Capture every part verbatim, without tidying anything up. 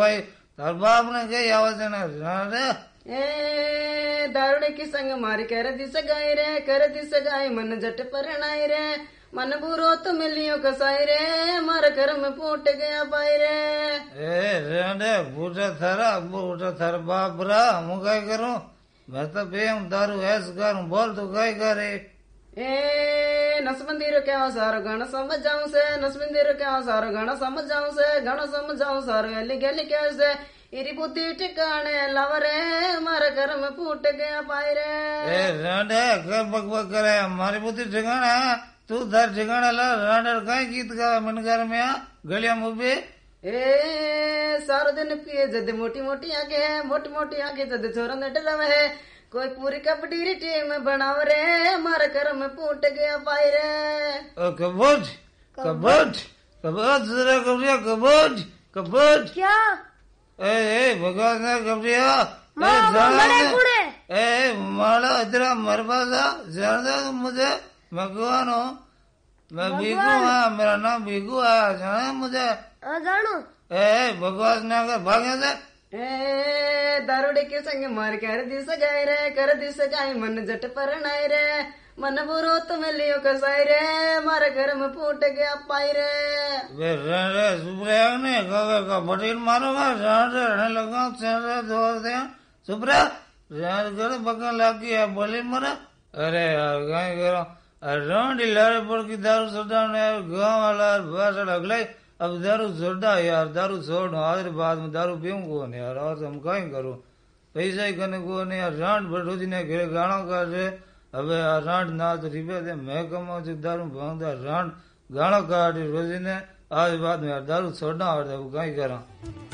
भाई तार बाप ने कही आवाज रे ए दारुड़े की संग मारी कर दिस गाय रे कर दिस गाय मन जट परनाई रे मन बुरो तो मिलियो कसाई रे मार घर में फूट गया पाई रे ए रेंडे बूढ़ा थारा बूढ़ा थारा बाप रा मु काय करूं मैं तो बेम दारू ऐस करूं बोल तू काय करे ए नसबंदी रो क्या सारो गाना समझ जाऊं से नसबंदी रो क्या सारो गाना समझ जाऊं से गाना समझ जाऊं सारो गली गली कैसे इरी बुद्धि ठिकाने लवरे मारे घर में फूट गया पाई रे ए रेंडे कर बक बक करे हमारी बुद्धि ठिकाना तू धर ठिकाना ला रेंडे काय गीत गा मन घर में गलियां मुबे ए सारो दिन पिए जद मोटी मोटी आंखें मोटी मोटी आंखें जद छोरा ने डरावे है कोई पूरी कबड्डी टीम बनाव रे मारे घर में फूट गया पाई रे ओ कबूज कबूज कबूज जरा कबूज कबूज कबूज क्या ए ए भगवान ने कबूजिया माँ मरे कुड़े ए माला इधर मर पासा जान दे मुझे मैं कौन हूँ मैं बीगू हाँ मेरा नाम बीगू है जाना मुझे जानो ए भगवान ने अगर भागे से ए दारुड़े के संग मार कर दिस गाय रे कर दिस गाय मन जट परनाई रे मन बुरो तुम लियो कसाई रे मारे घर में फूट गया पाई रे वे रे सुब्रया ने कहा का बटील मारोगा जान रे रहने लगा चेहरे जोर दे सुब्रया जान कर बकन लागी है बोली मरा अरे यार काय करो अराउंड लारे पर की दारू सोडा ने गांव वाला भाषा लगले अब दारू छोड़ा यार दारू छोड़ आज बाद में दारू पीऊं कौन यार और हम कहीं करूं पैसा ही करने को नहीं यार रांड भटू जी ने घेरे गाना कर रहे अब यार रांड ना तो रिपे दे मैं कमाऊं जो दारू भांगदा रांड गाना काट रोजी ने आज बाद में यार दारू छोड़ना और वो कहीं करा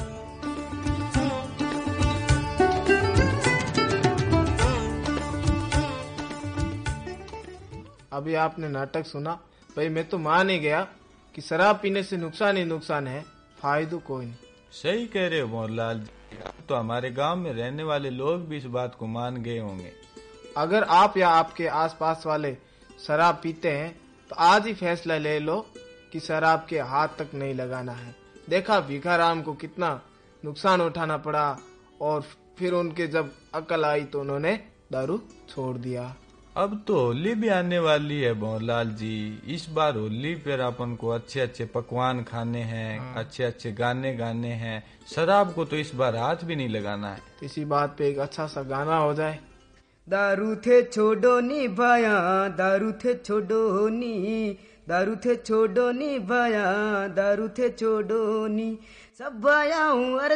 अभी आपने नाटक सुना भाई मैं तो मान ही गया कि शराब पीने से नुकसान ही नुकसान है फायदा कोई नहीं। सही कह रहे हो मोहनलाल जी तो हमारे गांव में रहने वाले लोग भी इस बात को मान गए होंगे। अगर आप या आपके आसपास वाले शराब पीते हैं तो आज ही फैसला ले लो कि शराब के हाथ तक नहीं लगाना है। देखा भिखाराम को कितना नुकसान उठाना पड़ा और फिर उनके जब अकल आई तो उन्होंने दारू छोड़ दिया। अब तो होली भी आने वाली है मोहनलाल जी, इस बार होली पर अपन को अच्छे अच्छे पकवान खाने हैं, हाँ। अच्छे अच्छे गाने गाने हैं, शराब को तो इस बार हाथ भी नहीं लगाना है। इसी बात पे एक अच्छा सा गाना हो जाए। दारू थे छोड़ो नी भाया दारू थे छोड़ो नी दारू थे छोड़ो नी भाया दारू थे छोड़ो नी सब भाया हूँ